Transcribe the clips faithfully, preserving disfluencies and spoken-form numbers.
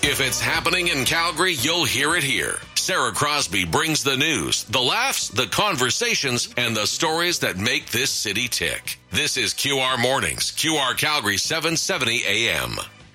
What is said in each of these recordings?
If it's happening in Calgary, you'll hear it here. Sarah Crosby brings the news, the laughs, the conversations, and the stories that make this city tick. This is Q R Mornings, Q R Calgary seven seventy A M.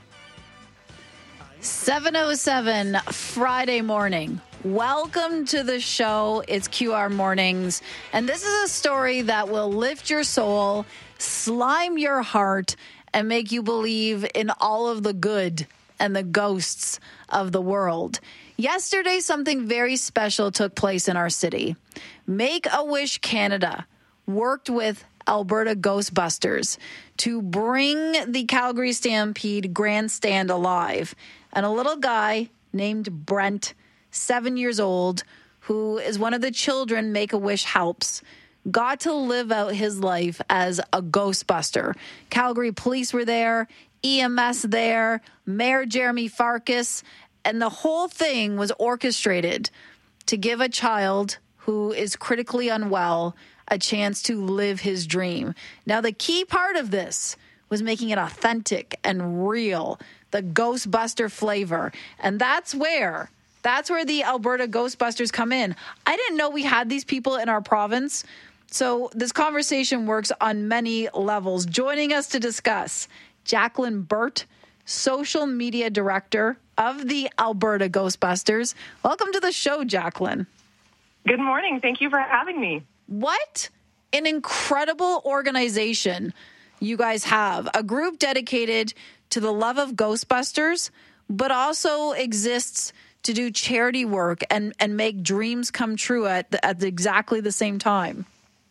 seven oh seven Friday morning. Welcome to the show. It's Q R Mornings, and this is a story that will lift your soul, slime your heart, and make you believe in all of the good and the ghosts of the world. Yesterday, something very special took place in our city. Make-A-Wish Canada worked with Alberta Ghostbusters to bring the Calgary Stampede grandstand alive. And a little guy named Brent, seven years old, who is one of the children Make-A-Wish helps, got to live out his life as a Ghostbuster. Calgary police were there, E M S there, Mayor Jeremy Farkas, and the whole thing was orchestrated to give a child who is critically unwell a chance to live his dream. Now, the key part of this was making it authentic and real, the Ghostbuster flavor. And that's where, that's where the Alberta Ghostbusters come in. I didn't know we had these people in our province. So this conversation works on many levels. Joining us to discuss, Jacqueline Burt, social media director of the Alberta Ghostbusters. Welcome to the show, Jacqueline. Good morning. Thank you for having me. What an incredible organization you guys have. A group dedicated to the love of Ghostbusters, but also exists to do charity work and, and make dreams come true at, the, at exactly the same time.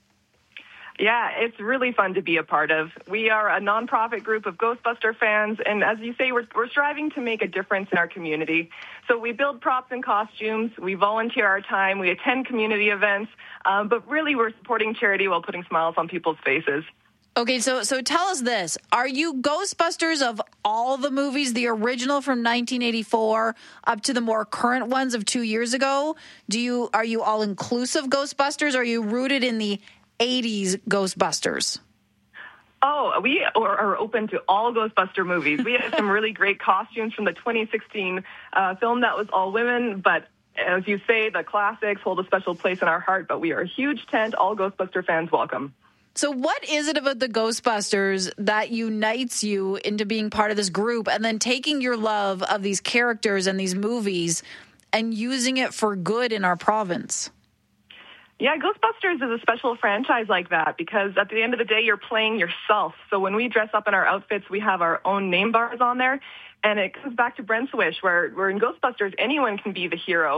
Yeah, it's really fun to be a part of. We are a nonprofit group of Ghostbuster fans, and as you say, we're, we're striving to make a difference in our community. So we build props and costumes, we volunteer our time, we attend community events, um, but really we're supporting charity while putting smiles on people's faces. Okay, so so tell us this. Are you Ghostbusters of all the movies, the original from nineteen eighty-four up to the more current ones of two years ago? Do you Are you all-inclusive Ghostbusters, or are you rooted in the eighties Ghostbusters? Oh, we are open to all Ghostbuster movies. We have some really great costumes from the twenty sixteen uh, film that was all women, but as you say, the classics hold a special place in our heart, but we are a huge tent. All Ghostbuster fans welcome. So what is it about the Ghostbusters that unites you into being part of this group and then taking your love of these characters and these movies and using it for good in our province? Yeah, Ghostbusters is a special franchise like that because at the end of the day, you're playing yourself. So when we dress up in our outfits, we have our own name bars on there. And it comes back to Brent's wish, where, where in Ghostbusters, anyone can be the hero.